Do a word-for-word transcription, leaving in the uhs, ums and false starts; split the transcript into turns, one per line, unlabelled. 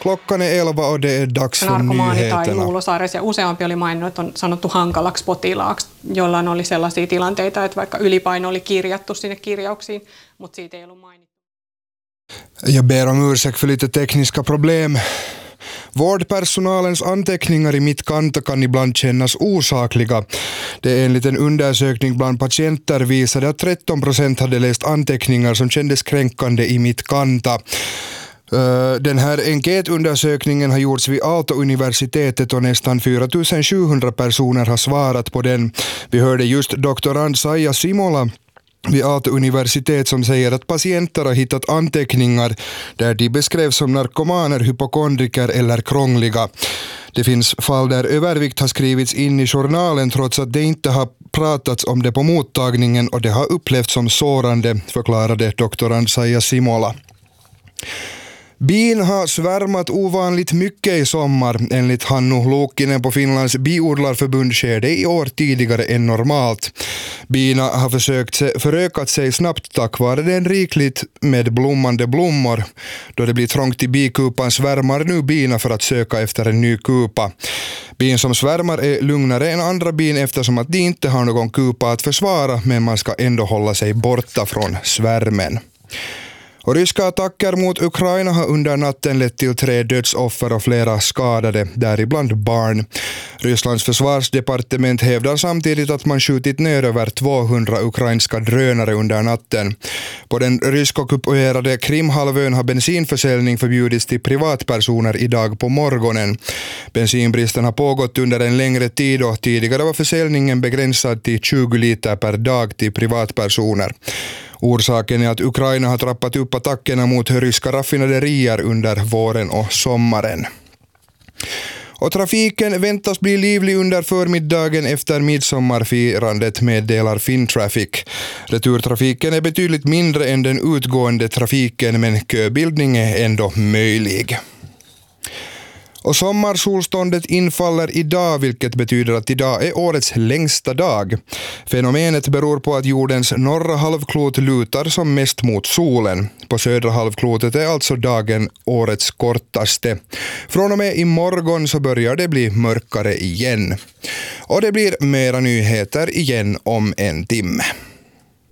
Klockan är elva och det är dags för nyheterna.
Tai Luulosaaressa ja useampi oli maininnut, että on sanottu hankalaksi potilaaksi, jollain oli sellaisia tilanteita, että vaikka ylipaino oli kirjattu sinne kirjauksiin, mutta siitä ei ollut mainittu.
Jag ber om ursäkt för lite tekniska problem. Vårdpersonalens anteckningar i Mittkanta kan ibland kännas osakliga. Det är enligt en undersökning bland patienter visade att tretton procent hade läst anteckningar som kändes kränkande i Mittkanta. Den här enkätundersökningen har gjorts vid Aalto-universitetet och nästan fyra tusen sjuhundra personer har svarat på den. Vi hörde just doktorand Saija Simola vid Aalto-universitet som säger att patienter har hittat anteckningar där de beskrevs som narkomaner, hypokondriker eller krångliga. Det finns fall där övervikt har skrivits in i journalen trots att det inte har pratats om det på mottagningen och det har upplevts som sårande, förklarade doktorand Saija Simola. Bin har svärmat ovanligt mycket i sommar. Enligt Hannu Luukkinen på Finlands biodlarförbund sker det i år tidigare än normalt. Bina har försökt se, förökat sig snabbt tack vare den rikligt med blommande blommor. Då det blir trångt i bikupan svärmar nu bina för att söka efter en ny kupa. Bin som svärmar är lugnare än andra bin eftersom att de inte har någon kupa att försvara, men man ska ändå hålla sig borta från svärmen. Och ryska attacker mot Ukraina har under natten lett till tre dödsoffer och flera skadade, däribland barn. Rysslands försvarsdepartement hävdar samtidigt att man skjutit ner över tvåhundra ukrainska drönare under natten. På den ryskockuperade Krimhalvön har bensinförsäljning förbjudits till privatpersoner idag på morgonen. Bensinbristen har pågått under en längre tid och tidigare var försäljningen begränsad till tjugo liter per dag till privatpersoner. Orsaken är att Ukraina har trappat upp attackerna mot ryska raffinaderier under våren och sommaren. Och trafiken väntas bli livlig under förmiddagen efter midsommarfirandet, meddelar Fintraffic. Returtrafiken är betydligt mindre än den utgående trafiken, men köbildning är ändå möjlig. Och sommarsolståndet infaller idag, vilket betyder att idag är årets längsta dag. Fenomenet beror på att jordens norra halvklot lutar som mest mot solen. På södra halvklotet är alltså dagen årets kortaste. Från och med imorgon så börjar det bli mörkare igen. Och det blir mera nyheter igen om en timme.